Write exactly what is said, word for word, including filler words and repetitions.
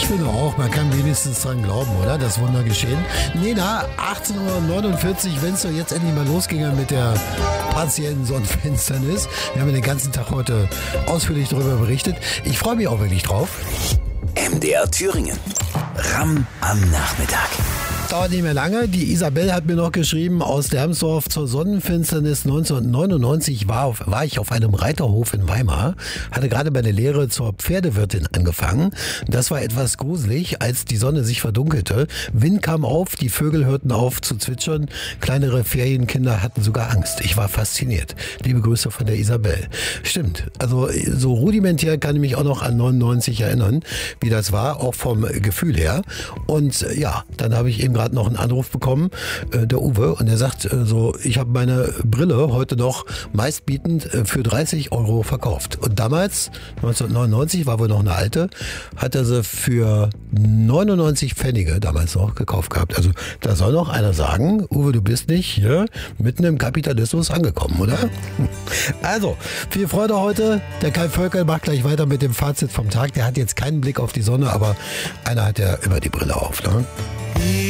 finde auch, man kann wenigstens dran glauben, oder? Das Wunder geschehen. Nena, achtzehn Uhr neunundvierzig, wenn es doch jetzt endlich mal losginge mit der partiellen Sonnenfinsternis. Wir haben den ganzen Tag heute ausführlich darüber berichtet. Ich freue mich auch wirklich drauf. M D R Thüringen. Ramm am Nachmittag. Dauert nicht mehr lange. Die Isabel hat mir noch geschrieben, aus Dermsdorf zur Sonnenfinsternis neunzehnhundertneunundneunzig war, auf, war ich auf einem Reiterhof in Weimar, hatte gerade meine Lehre zur Pferdewirtin angefangen. Das war etwas gruselig, als die Sonne sich verdunkelte. Wind kam auf, die Vögel hörten auf zu zwitschern, kleinere Ferienkinder hatten sogar Angst. Ich war fasziniert. Liebe Grüße von der Isabel. Stimmt, also so rudimentär kann ich mich auch noch an neunundneunzig erinnern, wie das war, auch vom Gefühl her. Und ja, dann habe ich eben gerade noch einen Anruf bekommen, äh, der Uwe, und er sagt äh, so, ich habe meine Brille heute noch meistbietend äh, für dreißig Euro verkauft. Und damals, neunzehnhundertneunundneunzig, war wohl noch eine alte, hat er sie für neunundneunzig Pfennige damals noch gekauft gehabt. Also da soll noch einer sagen, Uwe, du bist nicht hier mitten im Kapitalismus angekommen, oder? Also, viel Freude heute. Der Kai Völkel macht gleich weiter mit dem Fazit vom Tag. Der hat jetzt keinen Blick auf die Sonne, aber einer hat ja immer die Brille auf, ne?